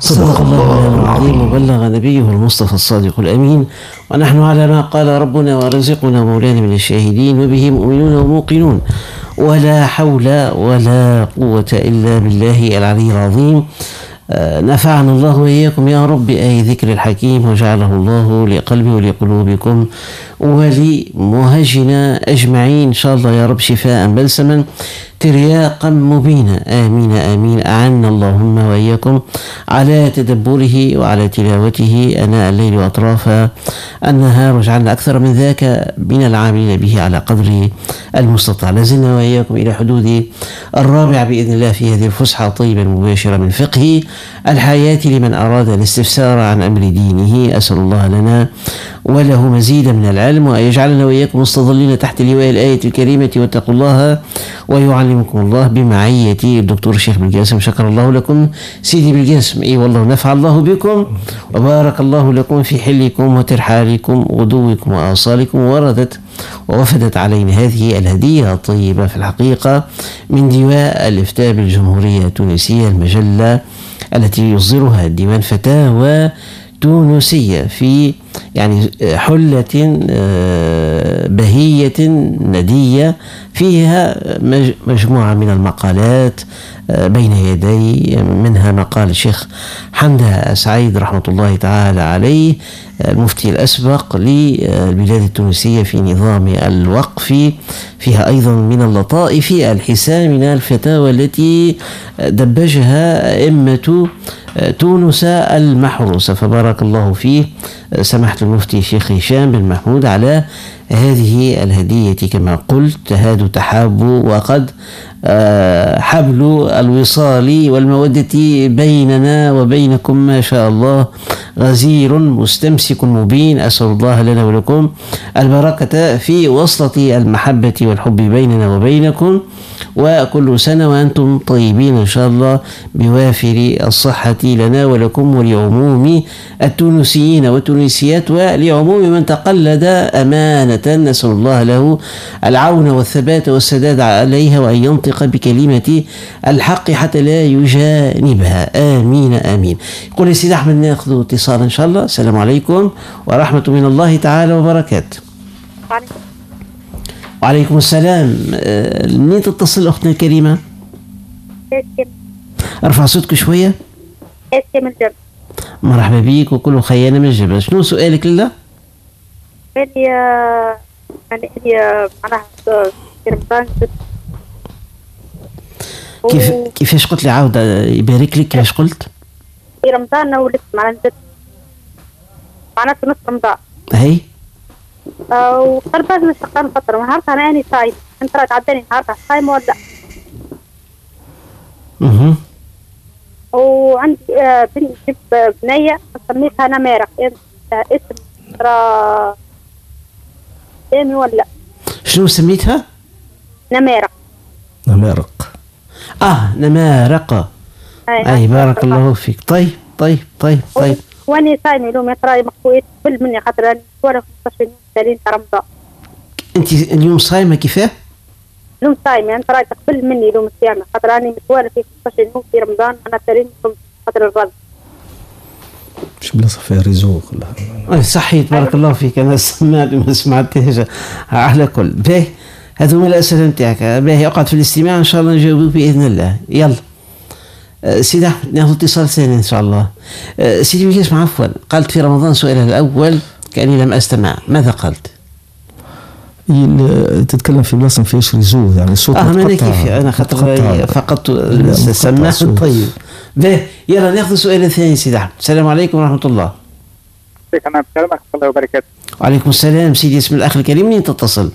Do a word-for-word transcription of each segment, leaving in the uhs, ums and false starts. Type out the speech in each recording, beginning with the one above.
صدق الله العظيم وبلغ نبيه المصطفى الصادق الأمين، ونحن على ما قال ربنا ورزقنا مولانا من الشاهدين، وبه مؤمنون وموقنون، ولا حول ولا قوة إلا بالله العلي العظيم. نفعنا الله وإياكم يا رب بآي ذكر الحكيم، وجعله الله لقلبي ولقلوبكم ولمهجنا أجمعين إن شاء الله يا رب شفاء بلسما ترياقا مبينا. آمين آمين. أعنا اللهم وإياكم على تدبره وعلى تلاوته أناء الليل وأطراف النهار، واجعلنا أكثر من ذاك من العاملين به على قدر المستطاع. لازلنا وإياكم إلى حدود الرابع بإذن الله في هذه الفسحة الطيبة المباشرة من فقه الحياة لمن أراد الاستفسار عن أمر دينه. أسأل الله لنا وله مزيدا من العلم، وأن يجعلنا وإياكم مستظلين تحت لواء الآية الكريمة واتقوا الله ويعلمكم الله بمعية الدكتور الشيخ بالقاسم. شكر الله لكم سيدي بالقاسم. اي والله نفع الله بكم وبارك الله لكم في حلكم وترحالكم غدوكم وآصالكم. وردت ووفدت علينا هذه الهدية الطيبة في الحقيقة من ديوان الإفتاء بالجمهورية التونسية، المجلة التي يصدرها ديوان فتاوى تونسية، في يعني حلة بهية ندية فيها مجموعة من المقالات بين يدي، منها مقال الشيخ حمدة سعيد رحمة الله تعالى عليه، المفتي الأسبق للبلاد التونسية في نظام الوقف. فيها أيضا من اللطائف الحسان من الفتاوى التي دبجها أئمة تونس المحروسة، فبارك الله فيه سماحة المفتي الشيخ هشام بن محمود على هذه الهدية. كما قلت تهاد تحاب، وقد حبل الوصال والمودة بيننا وبينكم ما شاء الله غزير مستمسك مبين. أسأل الله لنا ولكم البركة في وصلة المحبة والحب بيننا وبينكم، وكل سنة وأنتم طيبين إن شاء الله بوافر الصحة لنا ولكم ولعموم التونسيين والتونسيات ولعموم من تقلد أمانة. نسأل الله له العون والثبات والسداد عليها، وأن ينطق بكلمة الحق حتى لا يجانبها. آمين آمين. يقول لي سيد أحمد ناخذ اتصال إن شاء الله. السلام عليكم ورحمة من الله تعالى وبركاته. وعليكم السلام. منين تتصل أختنا الكريمة؟ ارفع صوتك شوية. من الجبل. مرحبا بيك وكل خيانة من الجبل. شنو سؤالك لله؟ هي يعني هي معناها في رمضان كيف كيفاش قلت لي عاود يبارك لك؟ كيفاش قلت؟ في رمضان ولدت معناها معناها في نص رمضان. هي آه وقربت من شقان فترة نهارتها أنا أني صايم. أنت راه تعداني نهارتها صايم ولا؟ اها. وعندي آه بنت بنية سميتها نمارق. آه اسم ترى سامي ولا؟ شنو سميتها؟ نمارق. نمارق. اه نمارق. اي, أي بارك الله فيك. طيب طيب طيب طيب. واني صايمه اليوم ترى مخويت قبل مني خاطر انا صور خمسطاش يوم تالين تاع رمضان. انت اليوم صايمه كيفاه؟ اليوم صايمه انت رايك قبل مني اليوم الصيام خاطر راني متوالى في خمسطاش يوم في رمضان انا تالين خاطر الرد. مش بلاصه فيها ريزو كلها. اي صحيح بارك الله فيك. انا سمعت ما سمعتهاش على كل. باهي هذو هما الاسئله نتاعك. باهي اقعد في الاستماع ان شاء الله نجاوبك باذن الله. يلا سيدي أحمد ناخذ اتصال ثاني إن شاء الله. سيدي بالقاسم عفوا، قالت في رمضان سؤالها الأول كأني لم أستمع، ماذا قالت؟ تتكلم في بلاصة ما فيهاش ريزو يعني الصوت اه ما كيف أنا خاطر فقدت السماعة. طيب باهي يلا ناخذ السؤال الثاني سيدي أحمد. السلام عليكم ورحمة الله. عليكم السلام ورحمة الله وبركاته. وعليكم السلام سيدي. اسم الأخ الكريم منين تتصل؟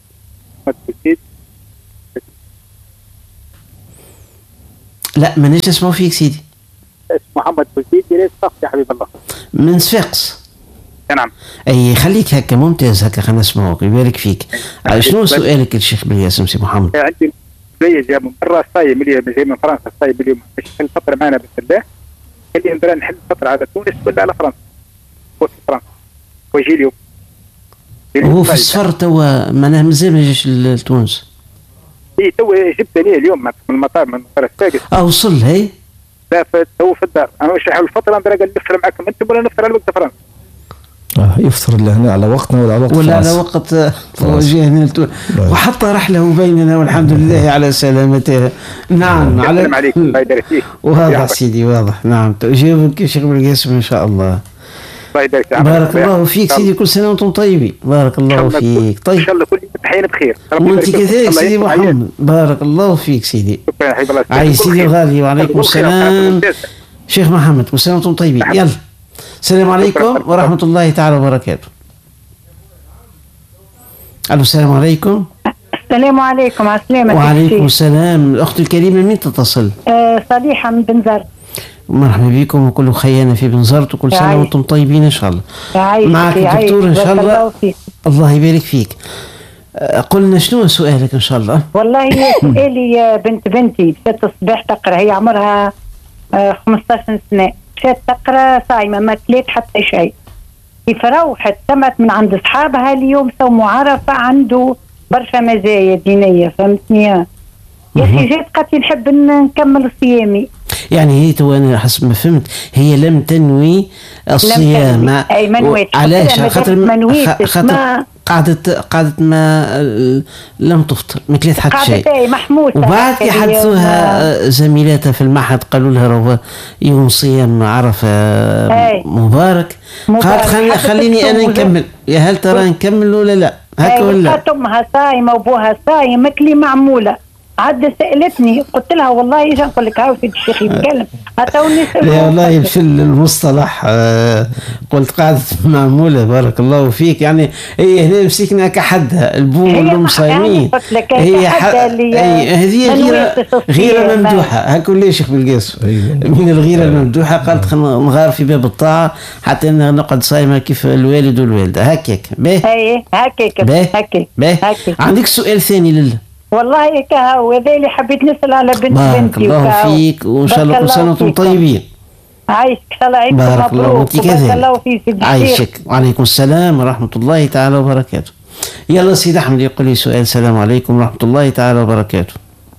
لا ما نجي اسمعوا فيك سيدي. اسم محمد بوزيد يا صف يا حبيب الله. من صفاقس. نعم. اي خليك هكا ممتاز هكا خلينا نسمعوك يبارك فيك. شنو سؤالك الشيخ بالقاسم سي محمد؟ عندي بلي جا من برا صايم اللي جاي من فرنسا صايم اليوم باش نحل الفترة معنا بسم الله. قال لي نبغى نحل الفترة على تونس ولا على فرنسا؟ هو في فرنسا. ويجي اليوم. وهو في السفر توا معناها مازال ما جاش لتونس. اي تو جبت لي اليوم من المطار من مطار الساقس. اه وصل هي؟ لافت هو في الدار. انا مش حول الفتره انا قال نفطر معكم انتم ولا نفطر على وقت فرنسا. اه يفطر لهنا على وقتنا ولا على وقت ولا فرنسا. على وقت وجهنا وحط رحله بيننا والحمد لله على سلامته. نعم على السلام عليكم الله يبارك فيك. واضح سيدي واضح. نعم تجاوبك يا شيخ بالقاسم ان شاء الله. الله يبارك فيك. بارك الله فيك سيدي كل سنه وانتم طيبين. بارك الله فيك. طيب ان شاء الله كل تحيين بخير. وانت كذلك سيدي محمد بارك الله فيك سيدي. عايز سيدي الغالي وعليكم السلام شيخ محمد كل سنه وانتم طيبين. يلا السلام عليكم ورحمه الله تعالى وبركاته. الو السلام عليكم. السلام عليكم. على السلامة. وعليكم السلام. الأخت الكريمة من تتصل؟ أه صالحة من بنزرت. مرحبا بكم وكل خيانة في بنزرت وكل سنة وانتم طيبين إن شاء الله. معك الدكتور إن شاء الله. الله يبارك فيك. قلنا شنو سؤالك إن شاء الله؟ والله سؤالي بنت بنتي مشات الصباح تقرأ، هي عمرها خمسة عشر سنة، مشات تقرأ صايمة ما كليت حتى شيء. كيف روحت سمعت من عند أصحابها اليوم سووا عرفة عنده برشا مزايا دينية، فهمتني يا أخي؟ جات قالت لي نحب نكمل صيامي. يعني هي تو انا حسب ما فهمت هي لم تنوي الصيام. اي ما نويتش. علاش؟ خاطر ما خاطر قعدت قعدت ما لم تفطر ما كليت حتى شيء. قعدت محموسه. وبعد يحدثوها زميلاتها في المعهد قالوا لها راهو يوم صيام عرفه مبارك. قالت خليني خليني انا نكمل. يا هل ترى نكمل ولا لا؟ هكا ولا لا؟ امها صايمه وابوها صايم ماكلي معموله. عاد سألتني قلت لها والله ايش نقول لك هاو سيدي الشيخ يتكلم عطاوني. لا والله في المصطلح آه قلت قاعدة معمولة بارك الله فيك. يعني هي هنا مسكنا كحدها البو والام صايمين. هي هذه غيرة غيرة ممدوحة. هاكو ليش شيخ بالقاسم من الغيرة الممدوحة. قالت خلينا نغار في باب الطاعة حتى نقعد صايمة كيف الوالد والوالدة. هكاك باهي. اي هكاك هكاك باهي. عندك سؤال ثاني لله؟ والله كهو هذا اللي حبيت نسأل على بنت بارك بنتي. بارك الله فيك وإن شاء الله كل سنة وانتم طيبين. عايشك إن شاء الله عيدكم مبروك. بارك الله وانت كذلك. بارك الله فيك سيدي. عايشك وعليكم السلام ورحمة الله تعالى وبركاته. يلا سيد أحمد يقول لي سؤال. السلام عليكم ورحمة الله تعالى وبركاته.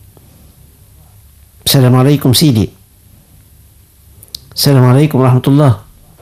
السلام عليكم سيدي. السلام عليكم ورحمة الله.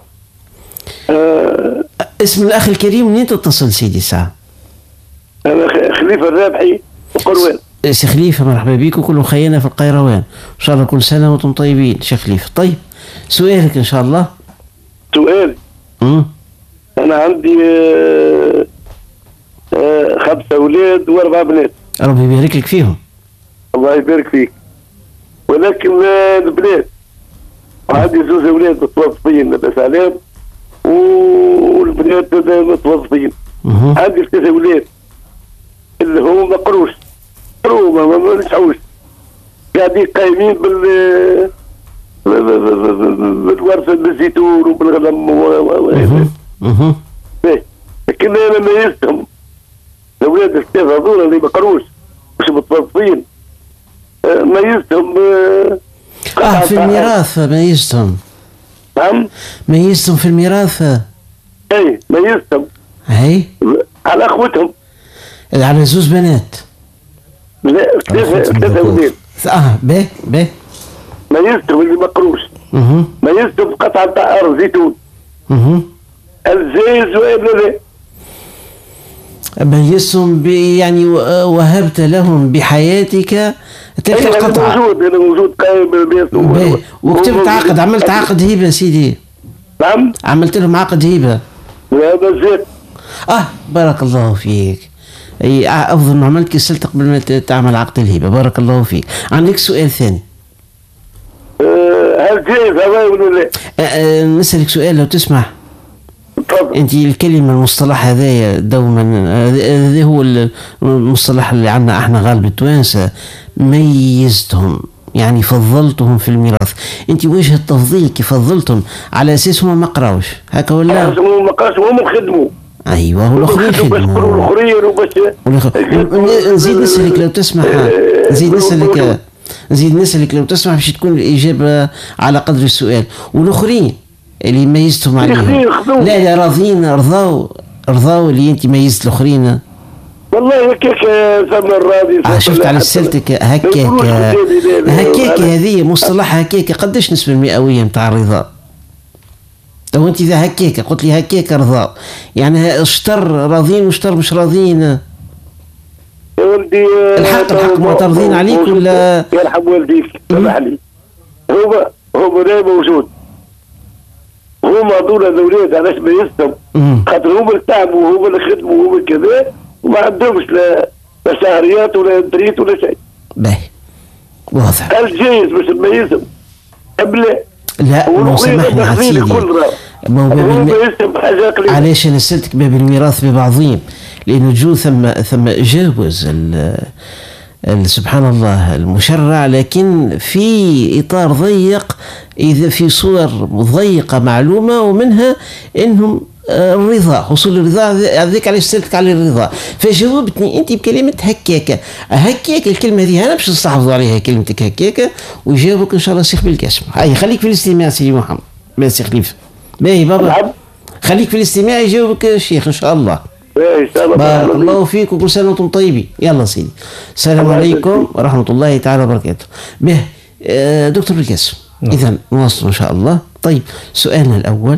أه اسم الأخ الكريم منين تتصل سيدي ساعة؟ أنا خليفة الرابحي وقروان. سي خليفة مرحبا بيك وكل خيانة في القيروان. إن شاء الله كل سنة وانتم طيبين شيخ خليفة. طيب سؤالك إن شاء الله. سؤال امم أنا عندي آه آه خمسة أولاد وأربع بنات. ربي يبارك لك فيهم. الله يبارك فيك. ولكن آه البنات وعندي زوج أولاد متوظفين بس عليهم والبنات متوظفين. عندي ثلاثة أولاد اللي هو ما قروش قروا ما ما نسعوش قاعدين قايمين بال بالورث بالزيتون وبالغنم و اها لكن انا ميزتهم الاولاد الثلاثه هذول اللي ما قروش مش متوظفين ميزتهم اه في الميراث ميزتهم. نعم ميزتهم في الميراث. اي ميزتهم هي على اخوتهم على زوز بنات. لا ثلاثة ثلاثة أولاد. اه باهي باهي. ميزتهم اللي ما قروش. اها. ميزتهم قطعة تاع أرض زيتون. اها. الزيز ولا لا؟ ميزتهم يعني وهبت لهم بحياتك تلك القطعة. أنا موجود أنا موجود قايم بالبيت. وكتبت عقد عملت عقد هبة سيدي. نعم. عملت لهم عقد هبة. وهذا الزيت. اه بارك الله فيك. اي افضل ما عملت كسلت قبل ما تعمل عقد الهبه. بارك الله فيك. عندك سؤال ثاني؟ أه هل جايز هذا ولا لا؟ أه أه نسالك سؤال لو تسمح. تفضل. انت الكلمه المصطلح هذايا دوما هذا هو المصطلح اللي عندنا احنا غالب التوانسه. ميزتهم يعني فضلتهم في الميراث. انت وجه التفضيل كيف فضلتهم على اساس هم ما قراوش هكا ولا؟ هم ما قراوش هم خدموا. ايوه والاخرين خدموا. الاخرين وباش نزيد نسالك لو تسمح. نزيد نسالك نزيد نسالك لو تسمح باش تكون الاجابه على قدر السؤال. والاخرين اللي ميزتهم عليهم لا لا راضين رضاو رضاو اللي انت ميزت الاخرين. والله هكاك ثم الراضي. آه شفت على سلتك هكاك هكاك هذه مصطلح هكاك قداش نسبة المئوية نتاع الرضا؟ لو انت اذا هكاك قلت لي هكاك رضا يعني اشتر راضين واشتر مش راضين يا ولدي الحق الحق معترضين عليك ولا يرحم والديك سامح لي. هو هو لا موجود. هما هذول الاولاد علاش ما يسلم خاطر هما اللي تعبوا وهما اللي خدموا وهما كذا وما عندهمش لا لا شهريات ولا دريت ولا شيء. باهي واضح. الجايز باش ما يسلم قبل لا مو سامحني يا سيدي ما هو باب علاش انا سالتك باب الميراث ببعضهم لانه جو ثم ثم جاوز سبحان الله المشرع لكن في اطار ضيق اذا في صور ضيقه معلومه ومنها انهم الرضا حصول الرضا هذيك علاش سالتك على الرضا فجاوبتني انت بكلمه هكاكه هكاك الكلمه هذه انا باش نستحفظوا عليها كلمتك هكاكه ويجاوبك ان شاء الله سيخ بالقاسم. هاي خليك في الاستماع سيدي محمد ماشي خليفه باهي بابا خليك في الاستماع يجاوبك الشيخ ان شاء الله. بارك الله فيك وكل سنه وانتم طيبين. يلا سيدي السلام عليكم ورحمه الله تعالى وبركاته. به دكتور بالقاسم اذا نواصل ان شاء الله. طيب سؤالنا الاول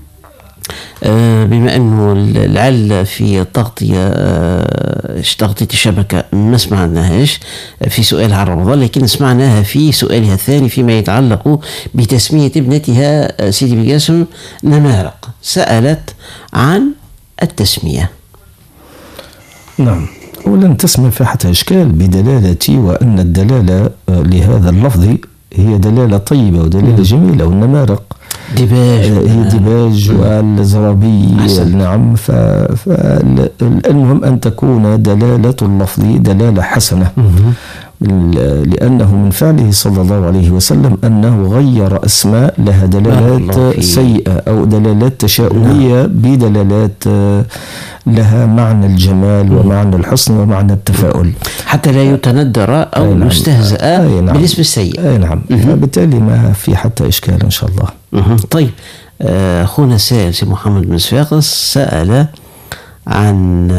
بما أنه العل في التغطية تغطية الشبكة ما سمعناهاش في سؤالها عن رمضان لكن سمعناها في سؤالها الثاني فيما يتعلق بتسمية ابنتها سيدي بالقاسم نمارق سألت عن التسمية. نعم ولن تسمى في حتى إشكال بدلالتي وأن الدلالة لهذا اللفظ هي دلالة طيبة ودلالة جميلة والنمارق ديباج هي ديباج والزرابي نعم. فالمهم أن تكون دلالة اللفظ دلالة حسنة لأنه من فعله صلى الله عليه وسلم أنه غير أسماء لها دلالات سيئة أو دلالات تشاؤمية بدلالات لها معنى الجمال ومعنى الحسن ومعنى التفاؤل حتى لا يتندر أو نعم. يستهزأ نعم. بالاسم السيء. أي نعم. فبالتالي ما في حتى إشكال إن شاء الله. مه. طيب أخونا سائل سي محمد بن صفاقس سأل عن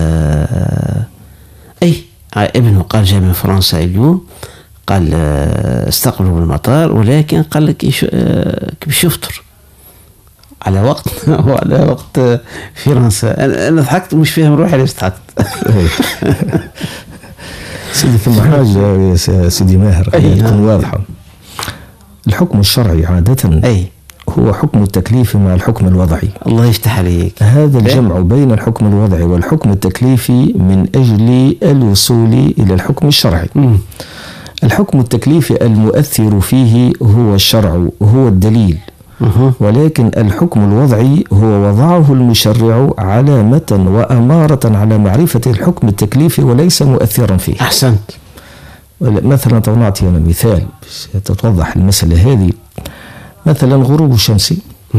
أي ابنه قال جاء من فرنسا اليوم قال استقبلوا بالمطار ولكن قال لك كيف يفطر على وقت وعلى وقت فرنسا. انا ضحكت مش فاهم روحي ليش ضحكت. سيدي ثم حاجه يا سيدي ماهر تكون واضحه. الحكم الشرعي عاده أي. هو حكم التكليفي مع الحكم الوضعي. الله يفتح عليك. هذا الجمع بين الحكم الوضعي والحكم التكليفي من أجل الوصول إلى الحكم الشرعي. م. الحكم التكليفي المؤثر فيه هو الشرع هو الدليل م. ولكن الحكم الوضعي هو وضعه المشرع علامة وأمارة على معرفة الحكم التكليفي وليس مؤثرا فيه. أحسنت. مثلا نعطي أنا مثال تتوضح المسألة هذه. مثلا غروب الشمس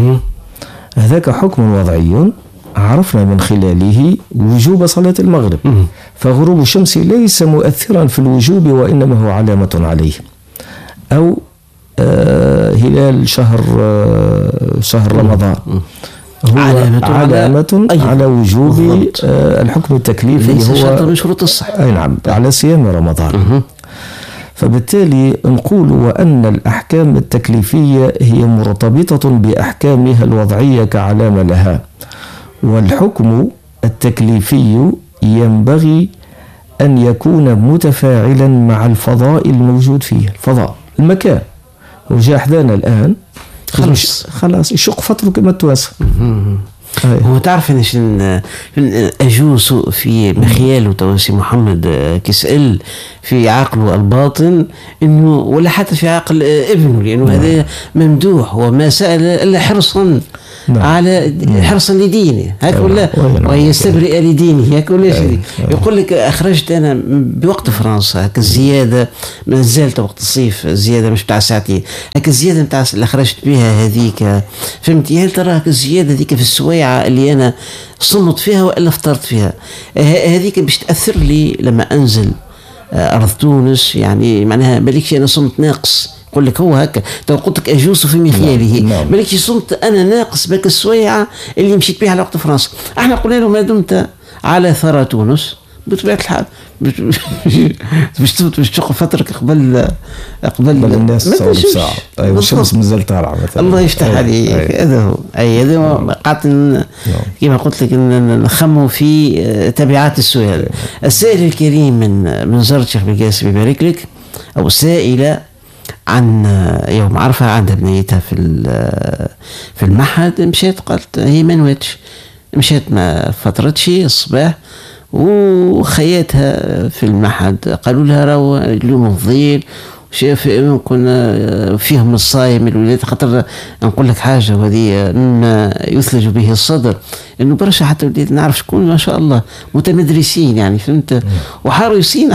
هذاك حكم وضعي عرفنا من خلاله وجوب صلاة المغرب م- فغروب الشمس ليس مؤثرا في الوجوب وإنما هو علامة عليه. أو آه هلال شهر آه شهر رمضان هو علامة, علامة على, على وجوب آه الحكم التكليفي ليس هو شرط من شروط الصحة. أي نعم على صيام رمضان. م- فبالتالي نقول وأن الأحكام التكليفية هي مرتبطة بأحكامها الوضعية كعلامة لها. والحكم التكليفي ينبغي أن يكون متفاعلا مع الفضاء الموجود فيه. الفضاء المكان وجاء أحدانا الآن خلاص خلاص يشق فتره كما تواسى. هو تعرف إنش أجوز في مخياله توسي محمد كسأل في عقله الباطن إنه ولا حتى في عقل ابنه لأنه نعم. هذا ممدوح وما سأل إلا حرصا نعم. على حرصا لدينه هكذا ولا ويستبرئ لدينه هكذا ولا شيء. يقول لك أخرجت أنا بوقت فرنسا هكا الزيادة ما زالت وقت الصيف الزيادة مش بتاع ساعتين هكا الزيادة بتاع اللي خرجت بها هذيك فهمتي هل ترى الزيادة ذيك في السويعة اللي أنا صمت فيها وإلا فطرت فيها هذيك باش تأثر لي لما أنزل أرض تونس يعني معناها مالكش أنا صمت ناقص يقول لك هو هكا تو قلت لك أجوز في مخياله مالكش صمت أنا ناقص بك السويعة اللي مشيت بها على وقت فرنسا. احنا قلنا له ما دمت على ثرى تونس بطبيعة الحال باش باش تشق فترك قبل قبل الناس تصور ساعة. أيوة الشمس مازال طالعة مثلا. الله يفتح عليك. هذا هو. أي هذا هو قاعد كما قلت لك نخموا في تبعات السؤال. السائل الكريم من من زرت شيخ بالقاسم يبارك لك، أو سائلة عن يوم عرفة عندها بنيتها في في المعهد، مشيت قالت هي ما نواتش، مشيت ما فترتش الصباح وخياتها في المعهد، قالوا لها راهو اليوم الظيل شاف يمكن فيهم الصايم الولاد. خاطر نقول لك حاجه وهذه مما يثلج به الصدر، انه برشا حتى ولاد نعرف شكون ما شاء الله متمدرسين يعني فهمت، وحريصين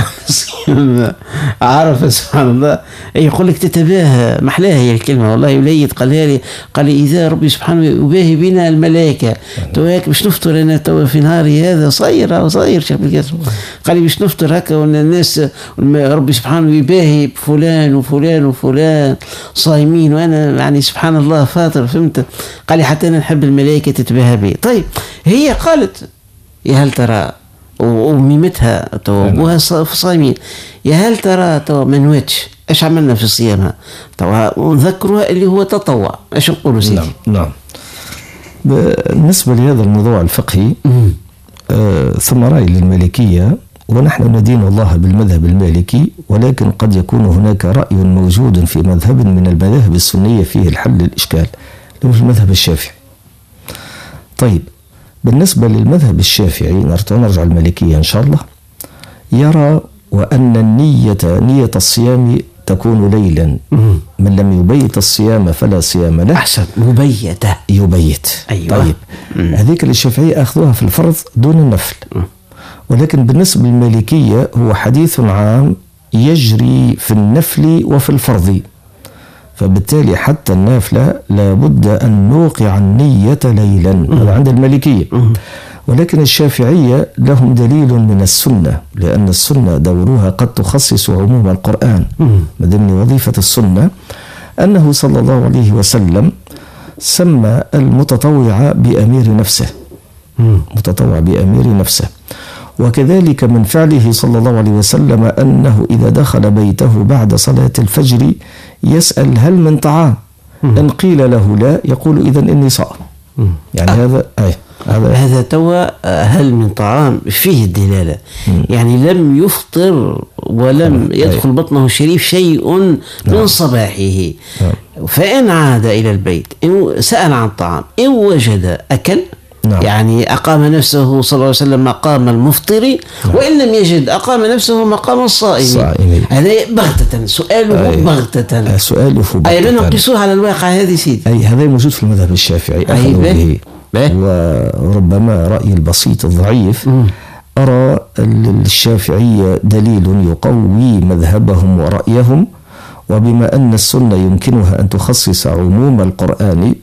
عارف سبحان الله. يقول لك تتباهى، محلاها هي الكلمه والله. وليد قالها لي، قال لي اذا ربي سبحانه يباهي بنا الملائكه تو هيك باش نفطر انا تو في نهاري هذا صاير صاير شيخ بالقاسم، قال لي باش نفطر هكا والناس ربي سبحانه يباهي بفلان وفلان وفلان صايمين وانا يعني سبحان الله فاطر فهمت. قال لي حتى انا نحب الملائكه تتباهى بي. طيب هي قالت يا هل ترى وميمتها تو ابوها صايمين، يا هل ترى تو ما نواتش ايش عملنا في صيامها تو نذكرها اللي هو تطوع، ايش نقولوا سيدي؟ نعم نعم. بالنسبه لهذا الموضوع الفقهي آه ثم راي للمالكيه، ونحن ندين الله بالمذهب المالكي، ولكن قد يكون هناك رأي موجود في مذهب من المذاهب السنية فيه الحل الإشكال، اللي هو في المذهب الشافعي. طيب بالنسبة للمذهب الشافعي نرجع المالكية إن شاء الله، يرى وأن النية نية الصيام تكون ليلا، من لم يبيت الصيام فلا صيام له. أحسن، مبيته يبيت. أيوة. طيب هذيك للشافعية أخذوها في الفرض دون النفل، ولكن بالنسبة للمالكية هو حديث عام يجري في النفل وفي الفرض، فبالتالي حتى النافلة لابد أن نوقع النية ليلا، هذا عند المالكية. ولكن الشافعية لهم دليل من السنة، لأن السنة دورها قد تخصص عموم القرآن. من ضمن وظيفة السنة أنه صلى الله عليه وسلم سمى المتطوع بأمير نفسه، متطوع بأمير نفسه. وكذلك من فعله صلى الله عليه وسلم أنه إذا دخل بيته بعد صلاة الفجر يسأل هل من طعام؟ إن قيل له لا يقول إذن إني صائم. يعني آه. هذا أي هذا هذا توا هل من طعام فيه الدلالة، يعني لم يفطر ولم يدخل بطنه الشريف شيء من صباحه، فإن عاد إلى البيت إن سأل عن طعام إن وجد أكل، نعم. يعني أقام نفسه صلى الله عليه وسلم مقام المفطر، نعم. وإن لم يجد أقام نفسه مقام الصائم. هذا بغتة، سؤاله بغتة، سؤاله بغتة. أي لن نقيسوه على الواقع هذه سيدي. أي هذا موجود في المذهب الشافعي أخذوا به، وربما رأي البسيط الضعيف م. أرى الشافعية دليل يقوي مذهبهم ورأيهم، وبما أن السنة يمكنها أن تخصص عموم القرآن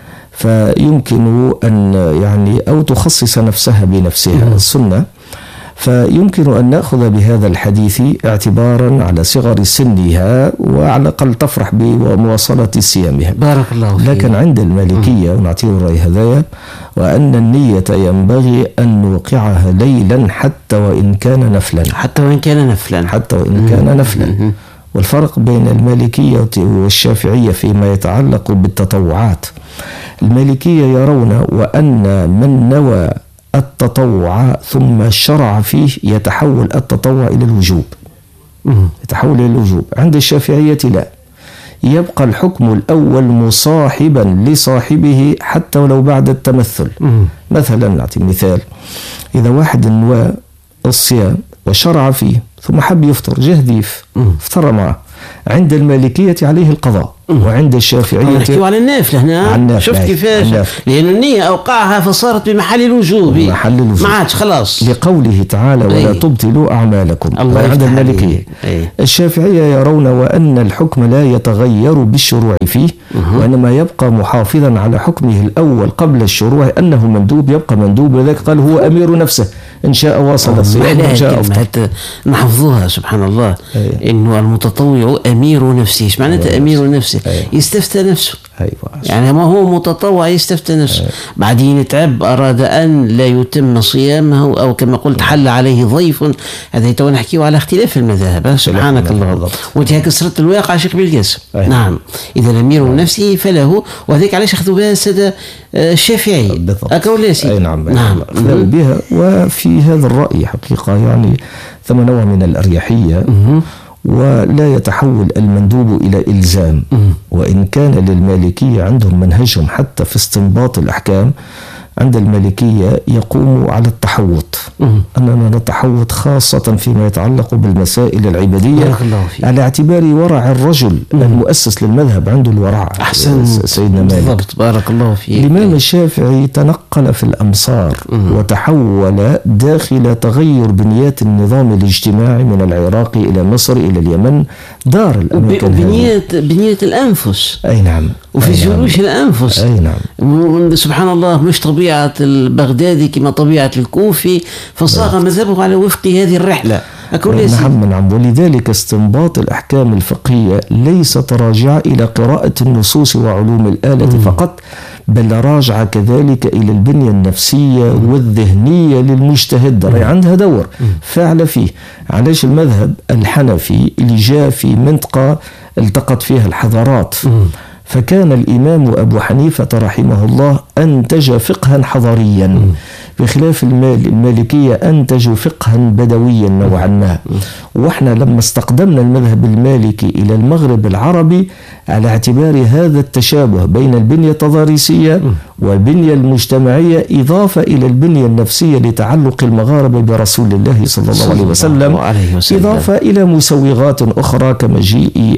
فيمكن أن يعني أو تخصص نفسها بنفسها السنة، فيمكن أن نأخذ بهذا الحديث اعتبارا على صغر سنها وعلى الأقل تفرح بمواصلة صيامها. بارك الله فيك. لكن عند المالكية ونعطيه الرأي هذايا، وأن النية ينبغي أن نوقعها ليلا حتى وإن كان نفلا، حتى وإن كان نفلا حتى وإن كان نفلا. والفرق بين المالكية والشافعية فيما يتعلق بالتطوعات، المالكية يرون وأن من نوى التطوع ثم شرع فيه يتحول التطوع إلى الوجوب، يتحول إلى الوجوب. عند الشافعية لا، يبقى الحكم الأول مصاحبا لصاحبه حتى ولو بعد التمثل. مثلا نعطي مثال، إذا واحد نوى الصيام وشرع فيه ثم حب يفطر جه ضيف افطر معه، عند المالكية عليه القضاء، وعند الشافعية نحكي على النافلة هنا. شفت كيفاش؟ لأن النية أوقعها فصارت بمحل الوجوب، محل الوجوب ما عادش خلاص، لقوله تعالى ولا أي. تبطلوا أعمالكم. عند المالكية. الشافعية يرون وأن الحكم لا يتغير بالشروع فيه، أه. وإنما يبقى محافظا على حكمه الأول قبل الشروع، أنه مندوب يبقى مندوب، ولذلك قال هو أمير نفسه، إن شاء واصل الصيام وإن شاء أفطر. نحفظوها سبحان الله. أي. إنه المتطوع أمير نفسه. إيش معناته أمير نفسه؟ أي. يستفتى نفسه. أيوة. يعني ما هو متطوع يستفتي نفسه. أيوة. بعدين تعب أراد أن لا يتم صيامه أو كما قلت حل عليه ضيف. هذا تو نحكيه على اختلاف المذاهب. سبحانك الله. وانت هيك صرت الواقع شيخ بالقاسم. أيوة. نعم إذا لم يروا نفسه فله، وذلك علاش أخذوا بها السادة الشافعي أكولاسي. أي نعم نعم أخذوا بها. وفي هذا الرأي حقيقة يعني ثم نوع من الأريحية، ولا يتحول المندوب إلى إلزام. وإن كان للمالكية عندهم منهجهم حتى في استنباط الأحكام، عند المالكية يقوم على التحوط، أننا نتحوط خاصة فيما يتعلق بالمسائل العبادية على اعتبار ورع الرجل المؤسس للمذهب عنده الورع. أحسن سيدنا مالك بالضبط بارك الله فيك. الإمام الشافعي تنقل في الأمصار وتحول داخل تغير بنيات النظام الاجتماعي من العراق إلى مصر إلى اليمن، دار الأماكن بنية بنية الأنفس. أي نعم. وفيزيولوجيا الأنفس. أي نعم. سبحان الله، مش طبيعة البغدادي كما طبيعة الكوفي، فصاغ مذهبه على وفق هذه الرحلة. نعم نعم. ولذلك استنباط الأحكام الفقهية ليس راجع إلى قراءة النصوص وعلوم الآلة فقط، بل راجع كذلك إلى البنية النفسية والذهنية للمجتهد، رأي عندها دور فعل فيه. علاش المذهب الحنفي اللي جاء في منطقة التقت فيها الحضارات، فكان الإمام أبو حنيفة رحمه الله أنتج فقها حضاريا، بخلاف المال المالكية أنتجوا فقها بدويا نوعا ما. وإحنا لما استقدمنا المذهب المالكي إلى المغرب العربي على اعتبار هذا التشابه بين البنية التضاريسية والبنية المجتمعية، إضافة إلى البنية النفسية لتعلق المغاربة برسول الله صلى الله عليه وسلم، إضافة إلى مسوغات أخرى كمجيء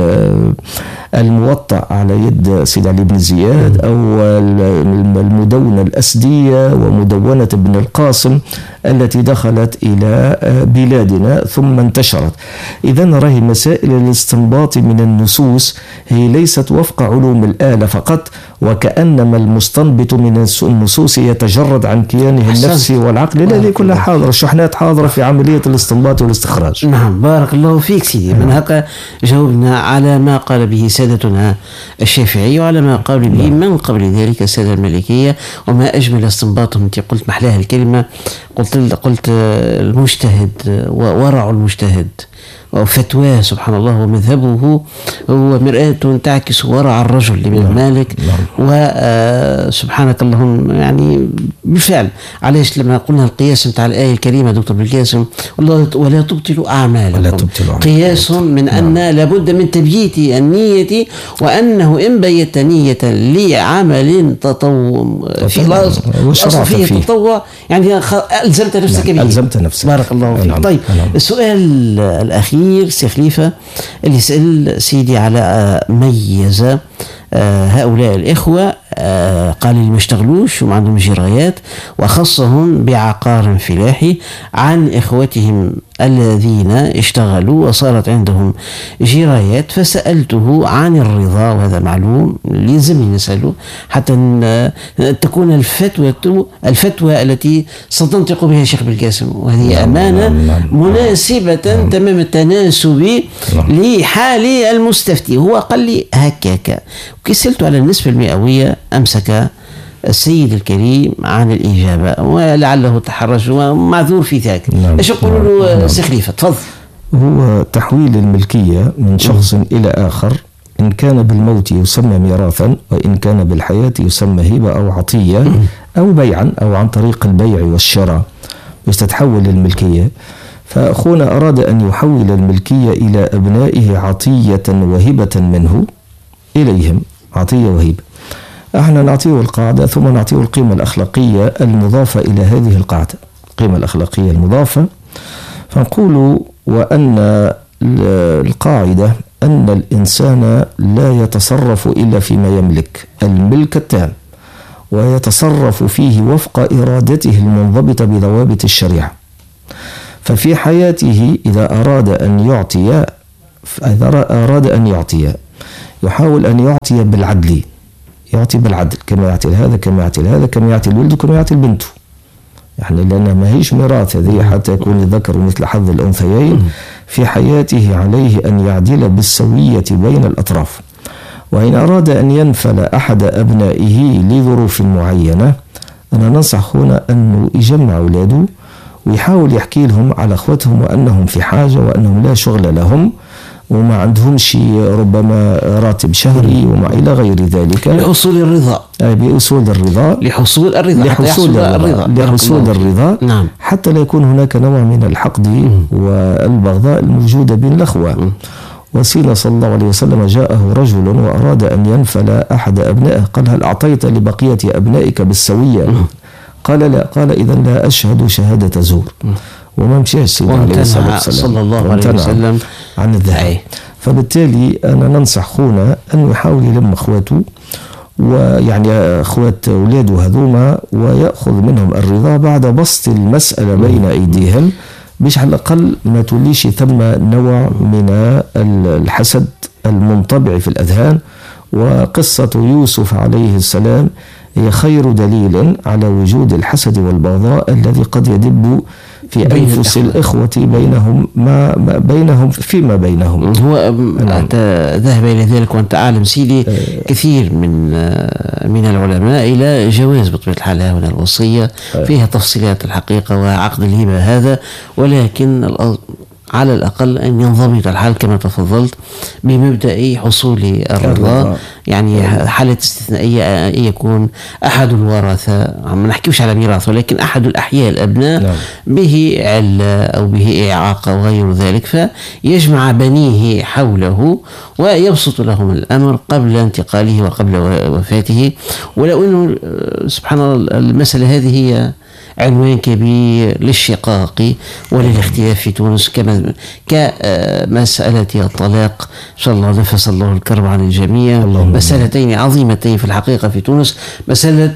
الموطأ على يد سيد علي بن زياد، أو المدونة الأسدية ومدونة ابن القاسم التي دخلت إلى بلادنا ثم انتشرت. إذن راهي مسائل الاستنباط من النصوص هي ليست وفق علوم الآلة فقط، وكأنما المستنبط من النصوص يتجرد عن كيانه النفسي والعقل. لا، كلها حاضرة، الشحنات حاضرة في عملية الاستنباط والاستخراج. نعم بارك الله فيك سيدي. من هكا جاوبنا على ما قال به سادتنا الشافعي وعلى ما قال به من قبل ذلك السادة المالكية، وما أجمل استنباطهم. أنت قلت محلاها الكلمة، قلت قلت المجتهد وورع المجتهد وفتواه سبحان الله ومذهبه هو مرآة تعكس ورع الرجل الإمام مالك. وسبحانك اللهم يعني بالفعل. علاش لما قلنا القياس نتاع الآية الكريمة دكتور بالقاسم، ولا تبطلوا أعمالكم، قياس من أن لابد من تبييت النية، وأنه إن بيت نية لعمل تطوع في الأصل فيه تطوع يعني ألزمت نفسك به. ألزمت نفسك. بارك الله فيك. طيب السؤال الأخير سي خليفة اللي يسأل سيدي على ميز هؤلاء الإخوة، قال لي ما اشتغلوش وما عندهم جرايات، وخصهم بعقار فلاحي عن إخوتهم الذين اشتغلوا وصارت عندهم جرايات، فسألته عن الرضا، وهذا معلوم لازم نسأله حتى تكون الفتوى الفتوى التي ستنطق بها الشيخ بالقاسم، وهذه أمانة مناسبة تمام التناسب لحال المستفتي. هو قال لي هكاك، وكسلته على النسبة المئوية أمسك السيد الكريم عن الإجابة، ولعله تحرج ومعذور في ذاك. ايش يقولوا له سي خليفة؟ تفضل. هو تحويل الملكية من شخص م. إلى آخر، إن كان بالموت يسمى ميراثا، وإن كان بالحياة يسمى هبة أو عطية م. أو بيعا، أو عن طريق البيع والشراء يستتحول الملكية. فأخونا أراد أن يحول الملكية إلى أبنائه عطية وهبة منه إليهم، عطية وهبة. احنا نعطيه القاعدة ثم نعطيه القيمة الأخلاقية المضافة إلى هذه القاعدة، القيمة الأخلاقية المضافة. فنقول وأن القاعدة أن الإنسان لا يتصرف إلا فيما يملك، الملك التام، ويتصرف فيه وفق إرادته المنضبطة بضوابط الشريعة. ففي حياته إذا أراد أن يعطي إذا أراد أن يعطي يحاول أن يعطي بالعدل، يعطي بالعدل، كما يعطي هذا كما يعطي هذا كما يعطي الولد كما يعطي البنت، يعني لأنها ما هيش ميراث هذه حتى يكون الذكر مثل حظ الأنثيين. في حياته عليه أن يعدل بالسوية بين الأطراف. وإن أراد أن ينفل أحد أبنائه لظروف معينة، أنا ننصح أخونا أنه يجمع أولاده ويحاول يحكي لهم على أخوتهم وأنهم في حاجة وأنهم لا شغل لهم وما عندهمش ربما راتب شهري وما إلى غير ذلك، لحصول الرضا. بأصول الرضا لحصول الرضا لحصول الرضا, لحصول الرضا. نعم. حتى لا يكون هناك نوع من الحقد م. والبغضاء الموجودة بين الأخوة. وسيدنا صلى الله عليه وسلم جاءه رجل وأراد أن ينفل أحد أبنائه، قال: هل أعطيت لبقية أبنائك بالسوية؟ م. قال: لا. قال: إذا لا أشهد شهادة زور. م. وما مشيش سيدنا عليه الصلاة والسلام صلى الله عليه وسلم عن الذهب. فبالتالي أنا ننصح خونا أن يحاول يلم أخواته، ويعني أخوات أولاده هذوما، ويأخذ منهم الرضا بعد بسط المسألة بين أيديهم، باش على الأقل ما توليش ثم نوع من الحسد المنطبع في الأذهان. وقصة يوسف عليه السلام هي خير دليل على وجود الحسد والبغضاء الذي قد يدب في أنفس الإخوة بينهم ما بينهم فيما بينهم. هو نعم. ذهب إلى ذلك، وأنت أعلم سيدي آه. كثير من من العلماء إلى جواز بطبيعة الحال هنا الوصية آه. فيها تفصيلات الحقيقة وعقد الهبة هذا، ولكن على الأقل أن ينضبط الحال كما تفضلت بمبدأ حصول الرضا. يعني حالة استثنائية أن يكون أحد الورثة، ما نحكيوش على ميراث، ولكن أحد الأحياء الأبناء نعم. به علة أو به إعاقة وغير ذلك، فيجمع بنيه حوله ويبسط لهم الأمر قبل انتقاله وقبل وفاته. ولو أنه سبحان الله المسألة هذه هي عنوان كبير للشقاق وللاختلاف في تونس، كما كمسألة الطلاق. إن شاء الله نفس الله الكرب عن الجميع. مسألتين عظيمتين في الحقيقة في تونس، مسألة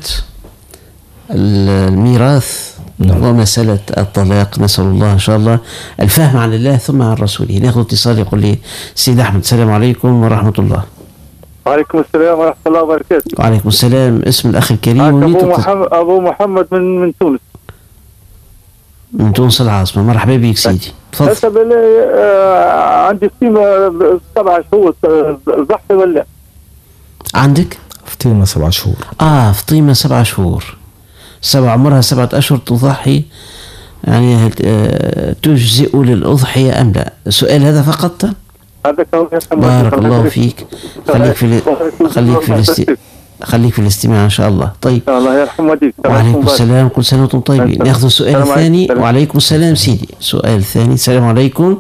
الميراث نعم. ومسألة الطلاق. نسأل الله إن شاء الله الفهم عن الله ثم عن رسوله. ناخذ اتصال. يقول لي سيد أحمد: السلام عليكم ورحمة الله. وعليكم السلام ورحمة الله وبركاته. وعليكم السلام. اسم الأخ الكريم؟ أبو محمد, أبو محمد من من تونس. من تونس العاصمة. مرحبا بك سيدي، تفضل. آه عندي فتيمة سبع شهور ضحي ولا؟ عندك فتيمة سبع شهور؟ آه فتيمة سبع شهور، سبع عمرها سبعة أشهر تضحي، يعني آه تجزئ للأضحية أم لا؟ السؤال هذا فقط. بارك الله فيك. خليك في خليك في الاست... خليك في الاستماع إن شاء الله. طيب الله يرحم والديك. وعليكم السلام، كل سنة وانتم طيبين. ناخذ السؤال الثاني. وعليكم السلام سيدي. سؤال الثاني. السلام عليكم.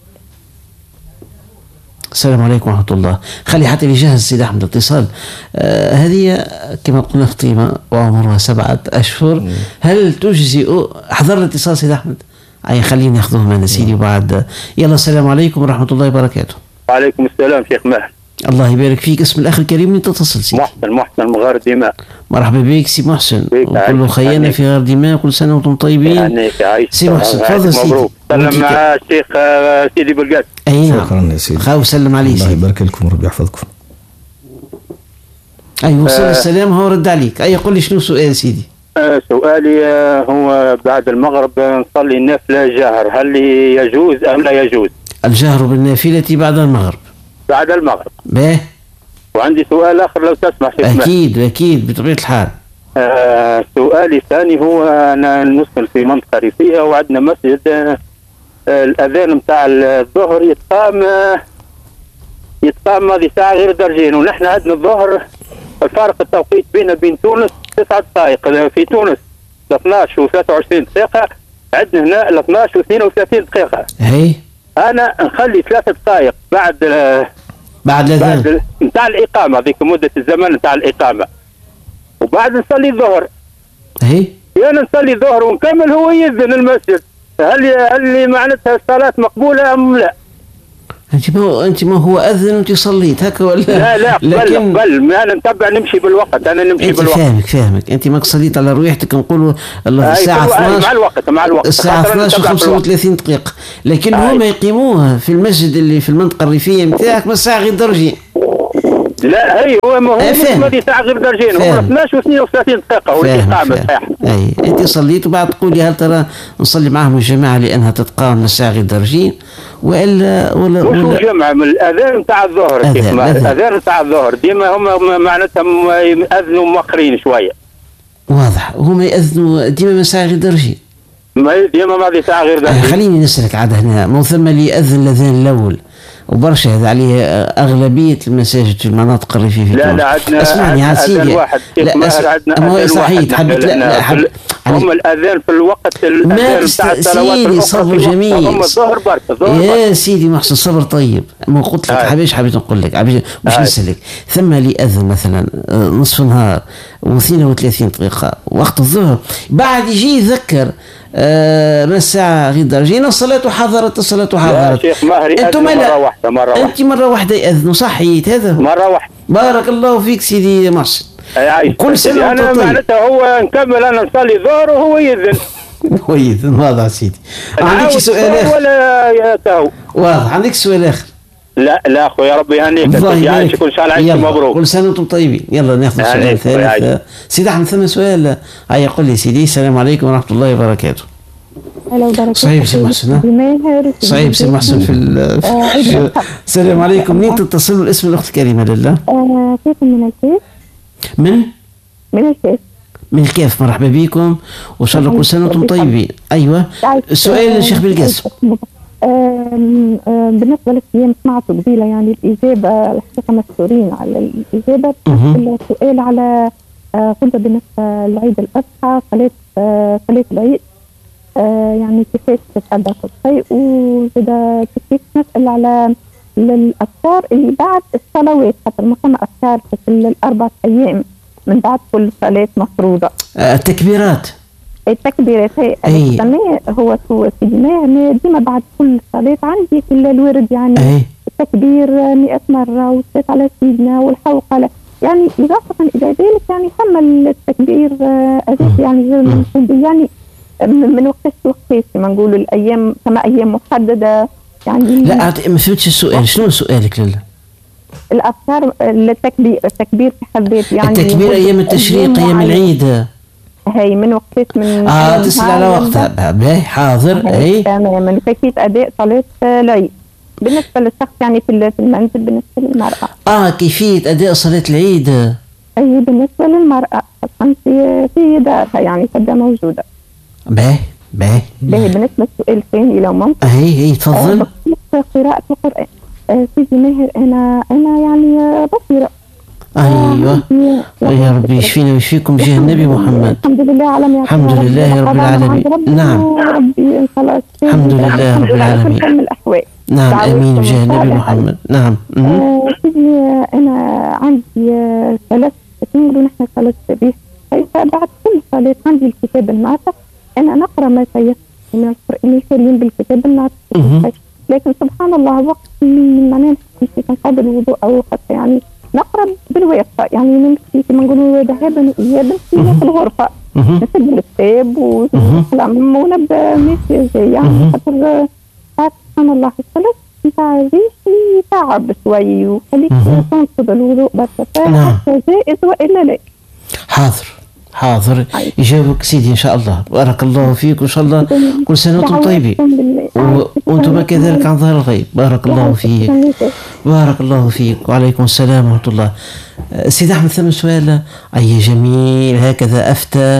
السلام عليكم ورحمة الله. خلي حتى يجهز سيد أحمد اتصال. آه هذه كما قلنا فطيمة وعمرها سبعة أشهر، هل تجزئ؟ حضر الاتصال سيد أحمد. أي خلينا ناخذه معنا سيدي وبعد. يلا السلام عليكم ورحمة الله وبركاته. وعليكم السلام شيخ ماهر. الله يبارك فيك. اسم الأخ الكريم من تتصل سيدي؟ محسن. محسن من غار دماء. مرحبا بك سي محسن، وكل خيانة في غار دماء، كل سنة وانتم طيبين. يعني سي محسن تفضل سيدي. مبروك. سلم مع الشيخ سيدي بلقاس. أي نعم. شكرا يا سيدي. خاو سلم عليه الله يبارك لكم وربي يحفظكم. أي وصل آه السلام هو رد عليك. أي قل لي شنو سؤال سيدي؟ آه سؤالي آه هو بعد المغرب نصلي النافلة جهر، هل يجوز أم لا يجوز؟ الجهر بالنافلة بعد المغرب. بعد المغرب. باهي. وعندي سؤال آخر لو تسمح. أكيد أكيد بطبيعة الحال. آه سؤالي الثاني هو أنا نسكن في منطقة ريفية وعندنا مسجد آه الأذان متاع الظهر يتقام آه يتقام هذه ساعة غير درجين، ونحن عندنا الظهر الفارق التوقيت بيننا بين تونس تسعة دقائق. في تونس اثناش وثلاثة وعشرين دقيقة، عندنا هنا ال اثناش واثنين وثلاثين دقيقة. هي أنا نخلي ثلاثة دقائق بعد آه بعد الاذان نتاع الاقامه، هذيك مده الزمن نتاع الاقامه، وبعد نصلي الظهر. اهي انا نصلي الظهر ونكمل، هو يذن المسجد. هل هل معناتها الصلاه مقبوله ام لا؟ انت ما انت ما هو اذن وانت صليت هكا ولا؟ لا لا لكن بل انا نتبع نمشي بالوقت، انا نمشي انت بالوقت. فاهمك فاهمك انت ماك صليت على رواحتك، نقولوا الساعه اثناش مع الوقت مع الوقت الساعه اثناش وخمسة وثلاثين دقيقه، لكن هما يقيموها في المسجد اللي في المنطقه الريفيه نتاعك من الساعه غير درجين. لا هي هو ما هو مش ماضي ساعه غير درجين، هو اثناش واثنين وثلاثين دقيقه هو الاقامه صحيح. اي انت صليت وبعد تقولي هل ترى نصلي معهم الجماعه لانها تتقارن الساعه غير درجين والا ولا مش ولا جمعه من الاذان نتاع الظهر كيف ما الاذان نتاع الظهر ديما هم معناتها يأذنوا مؤخرين شويه. واضح هما يأذنوا ديما من ساعه غير درجين. ما ديما ماضي ساعه غير درجين. خليني نسالك عاد هنا مو ثم اللي يأذن الاذان الاول وبرشا هذا عليه أغلبية المساجد في المناطق الريفية في لا تونس. لا عندنا اسمعني يا سيدي واحد لا عندنا صحيح حبيت لا لا حب هم الأذان في الوقت الأذان بتاع الصلوات الأخرى صبر جميل هم الظهر برك يا سيدي محسن صبر طيب ما قلت لك حبيش حبيت نقول لك مش نسألك ثم لي أذن مثلا نصف نهار واثنين وثلاثين دقيقة وقت الظهر بعد يجي يذكر آه من الساعة غير درجين الصلاة حضرت الصلاة حضرت. يا شيخ مهري أذن مرة واحدة مرة واحدة أنت مرة واحدة يأذنوا صحيت هذا مرة واحدة. بارك الله فيك سيدي محسن. كل سنة أنا طيب. معناتها هو نكمل أنا نصلي ظهر وهو يأذن. هو يأذن واضح سيدي. عندك سؤال آخر؟ ولا يتهو. واضح عندك سؤال آخر؟ لا لا أخوي ربي يهنيك يعيش كل شهر عيش مبروك. كل سنة وأنتم طيبين. يلا ناخذ سؤال ثالث. سيدي أحمد ثم سؤال هيا قل لي سيدي السلام عليكم ورحمة الله وبركاته. صعيب سي محسن صعيب سي محسن في السلام عليكم منين تتصلوا الاسم الأخت الكريمة لله؟ كيف من الكيف؟ من؟ من الكيف من الكيف مرحبا بكم وإن شاء الله كل سنة وأنتم طيبين. أيوة السؤال الشيخ بالقاسم. بالنسبة للصيام سمعته قبيلة يعني الإجابة الحقيقة مشكورين على الإجابة. السؤال على قلت بالنسبة لعيد الأضحى صلاة صلاة العيد يعني كيفاش تتأدى كل شيء وزاد كيف نسأل على الأذكار اللي بعد الصلوات خاطر ما ثم أذكار في الأربع أيام من بعد كل صلاة مفروضة. التكبيرات. التكبيرات هي السماء هو هو سيدنا ديما بعد كل صلاة عندي في الورد يعني أي. التكبير مئة مرة والصلاة على سيدنا والحوقلة يعني إضافة إلى ذلك يعني ثم التكبير أزيد يعني يعني من وقت لوقت كما نقولوا الأيام كما أيام محددة يعني. لا ما فهمتش السؤال شنو سؤالك لله؟ الأذكار التكبير التكبير في حد ذاته يعني التكبير أيام التشريق أيام العيد هي من وقت من اه تسأل على وقتها باهي حاضر اي تمام من كيفية أداء صلاة العيد بالنسبة للشخص يعني في المنزل بالنسبة للمرأة. اه كيفية أداء صلاة العيد أي بالنسبة للمرأة خاصة في في دارها يعني قد موجودة. باهي باهي باهي بالنسبة للسؤال الثاني لو ممكن. اي اي تفضل. آه قراءة القرآن. آه سيدي ماهر أنا أنا يعني بصيرة. ايوه يا ربي يشفينا ويشفيكم بجاه النبي محمد. الحمد لله على ما الحمد لله رب العالمين. نعم الحمد لله رب العالمين. نعم امين بجاه النبي محمد. نعم سيدي انا عندي ثلاث نقولوا نحن ثلاث تبيه بعد كل صلاه عندي الكتاب الناطق انا نقرا ما تيسر من القران الكريم بالكتاب الناطق لكن سبحان الله وقت من معناه كان قبل الوضوء او حتى يعني نقرا بالوقفه يعني نمشي كما نقولوا ذهابا وايابا في الغرفه نسد الكتاب ونقلم ونبدا ماشي يعني خاطر سبحان الله الصلاه نتاع ريشي تعب شوي وخليك تنقض الوضوء بس حتى جائز والا لا. حاضر حاضر يجاوبك سيدي ان شاء الله. بارك الله فيك وان شاء الله كل سنه وانتم طيبين وانتم كذلك عن ظهر الغيب. بارك الله فيك بارك الله فيك وعليكم السلام ورحمه الله. سيدي احمد ثم سؤال اي جميل هكذا افتى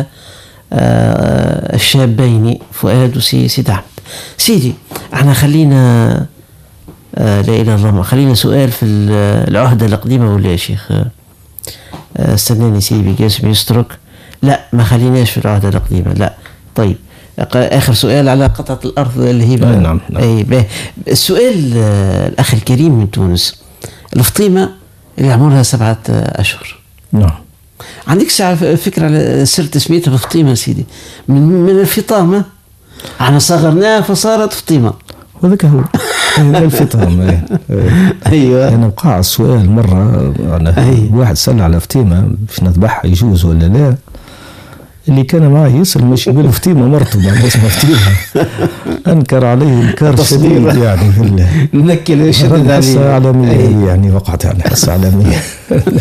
الشابين فؤاد وسيدي احمد. سيدي احنا خلينا لا اله الا الله خلينا سؤال في العهده القديمه ولا يا شيخ؟ استناني سيدي بقاسم يسترك. لا ما خليناش في العهدة القديمة لا. طيب آخر سؤال على قطعة الأرض اللي هي نعم نعم. أي به السؤال الأخ الكريم من تونس الفطيمة اللي عمرها سبعة أشهر. نعم. عندك ساعة فكرة على سر تسميتها الفطيمة سيدي؟ من من الفطامة احنا صغرناها فصارت فطيمة. وذاك هو الفطام. ايوه انا وقع السؤال مره انا واحد سال على فتيمه باش نذبحها يجوز ولا لا. اللي كان معي يسأل ماشي بالو فتيمة مرته بعد اسمها فتيمة أنكر عليه إنكار شديد يعني. نكل شديد عليه. حصة عالمية يعني، وقعت يعني حصة عالمية.